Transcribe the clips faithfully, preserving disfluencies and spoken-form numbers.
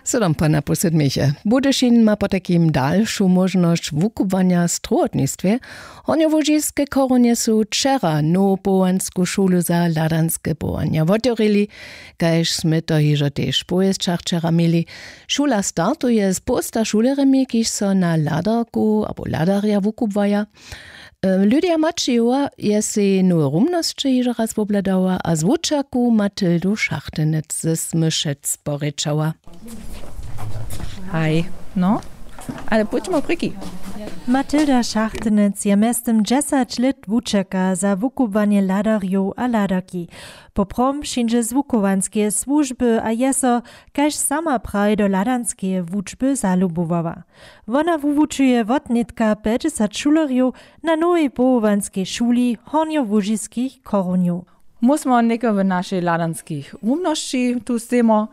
Sedam pana posedmiche. Budyšin ma po takim dalszą możność wykupania strojnictwie. Honiowożiskie koronie są wczera no połansku szulu za ladanskie połania otworili, kajż sme to hižo też pojezczach wczera mieli. Szula startuje z posta szuleremi, kiż so na ladarku albo ladaria wykupwaja. Lydia Macijowa je si nowe rumnosće hižo raz pobladała, a zwučaku Matyldu Schachtenec ze Smyszec porečała. Hej, no, ale pójdźmy priki. Matylda Schachtenec je mestem dziesięć lat wučeka za wukuwanie ladarjów a ladarki. Poprom všinže zwukowanskie służby a jeso, kaž sama praje do ladanskie wučby zalubowała. Wona wuwučuje wotnitka pięćdziesiąt šulerjów na nowej połowanskiej szuli honiowožiskich koroniów. Musimy neko w naszej ladanskich umności tu stemo,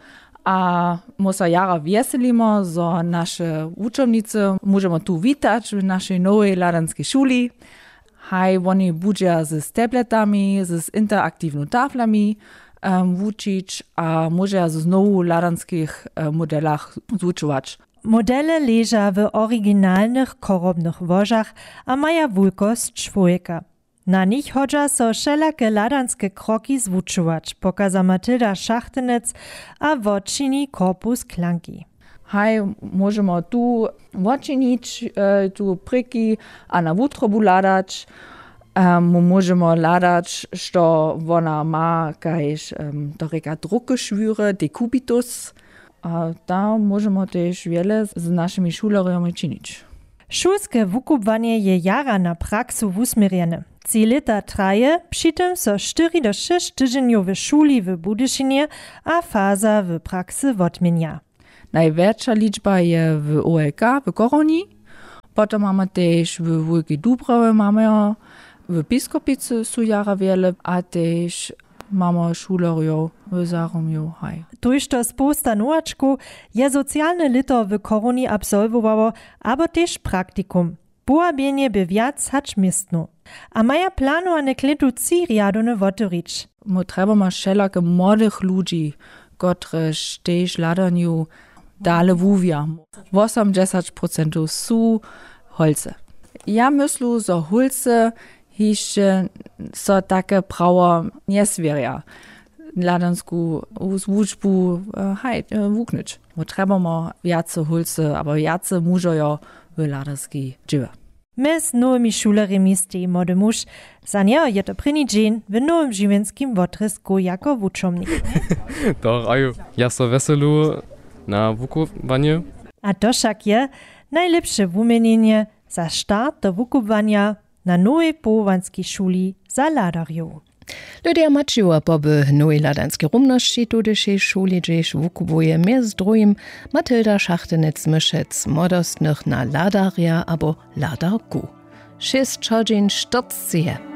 a musa jara wieselimo, że nasze uczownice możemy tu witać w naszej nowej ladanskiej szuli. Haj, oni budzia z tabletami, z interaktywnymi taflami um, wučić, a może z znowu ladanskich um, modelach zvučować. Modele leża w oryginalnych korobnych wożach, a maja wulkost człowieka. Na nich chodza so wszelakie ladanskie kroki zvučować, pokaza Matylda Schachtenec a wodčini korpus klanki. Haj, możemy tu odčinić, e, tu priki, a na wutrobu ladać. Um, możemy ladać, što ona ma kajž um, to reka druckeschwüre, decubitus. A da możemy też wiele z naszymi szulerjami činić. Szulskie wykupwanie je jara na praksu wusmierjene. Trzy lata traje, przy tym so cztery do sześć tygodniów w szuli w Budyšinie, a faza w praksy odmienia. Największa liczba je w O L K, w Koroni. Potem mamy też w Wielkiej Dubrowie, mamy w Biskopicy są jara wiele, a też mamy szulerjów w Zaromiu. Tuż to sposta nowaczku je socjalne lito w Koroni absolwowało, aber też praktikum. Połabienie by wiac hać miestno. A maja planowane kletu trzy riadone wotorić. My trebamy wszelakie młodych ludzi, którzy też ladaniu dale wówia. osiemdziesiąt procent są holce. Ja myślę, że holce jeszcze so takie prawo nie zwieria. Ladansku zwučbu hej, wuknąć. My trebamy więcej holce, aber więcej mużojo w ladanskiej dzieje. My z nowymi szulerami stej młody muž, za niego je to první dzień w nowym żywenskim wotrysku jako wučomnik. Doch, aju, ja so weselu na wukuwanie. A to však je najlepsze wumienienie za start do wukuwania na nowej połowanskiej szuli za ladarjów. Lydia Macijowa poby nowej ladanskiej rumności tudyszej szuli gdzieś wukupuje między drugim Matylda Schachtenec Smyszec modostnych na ladaria albo ladarku. Šest čodzin čtyřicet.